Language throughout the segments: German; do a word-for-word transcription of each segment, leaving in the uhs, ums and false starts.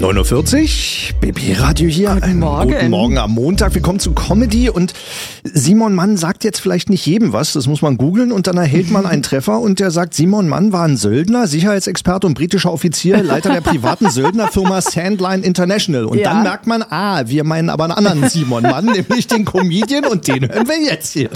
neun Uhr vierzig, B B Radio hier. Guten Einen Morgen. Guten Morgen am Montag. Wir kommen zu Comedy und Simon Mann sagt jetzt vielleicht nicht jedem was. Das muss man googeln und dann erhält man einen Treffer und der sagt, Simon Mann war ein Söldner, Sicherheitsexperte und britischer Offizier, Leiter der privaten Söldnerfirma Sandline International. Und Ja. dann merkt man, ah, wir meinen aber einen anderen Simon Mann, nämlich den Comedian und den hören wir jetzt hier.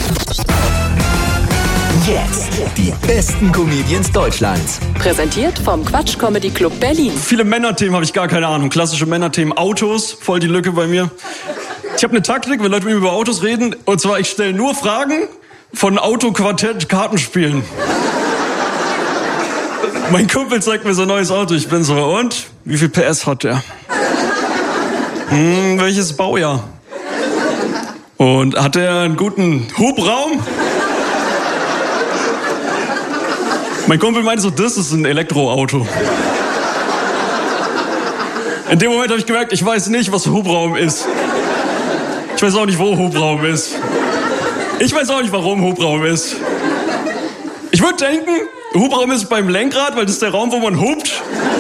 Jetzt die besten Comedians Deutschlands. Präsentiert vom Quatsch Comedy Club Berlin. Viele Männerthemen habe ich gar keine Ahnung. Klassische Männerthemen, Autos, voll die Lücke bei mir. Ich habe eine Taktik, wenn Leute mit mir über Autos reden. Und zwar, ich stelle nur Fragen von Autoquartett-Kartenspielen. Mein Kumpel zeigt mir sein neues Auto. Ich bin so, und? Wie viel P S hat der? Hm, welches Baujahr? Und hat er einen guten Hubraum? Mein Kumpel meinte so, das ist ein Elektroauto. In dem Moment habe ich gemerkt, ich weiß nicht, was Hubraum ist. Ich weiß auch nicht, wo Hubraum ist. Ich weiß auch nicht, warum Hubraum ist. Ich würde denken, Hubraum ist beim Lenkrad, weil das ist der Raum, wo man hupt.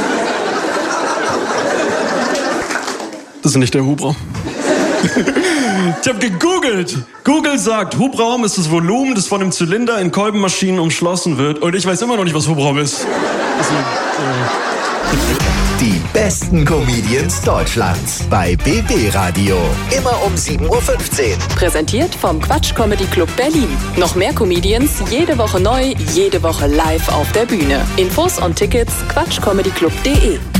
Das ist nicht der Hubraum. Ich habe gegoogelt. Google sagt, Hubraum ist das Volumen, das von einem Zylinder in Kolbenmaschinen umschlossen wird. Und ich weiß immer noch nicht, was Hubraum ist. Also, äh. Die besten Comedians Deutschlands bei B B Radio. Immer um sieben Uhr fünfzehn. Präsentiert vom Quatsch Comedy Club Berlin. Noch mehr Comedians, jede Woche neu, jede Woche live auf der Bühne. Infos und Tickets quatschcomedyclub punkt de.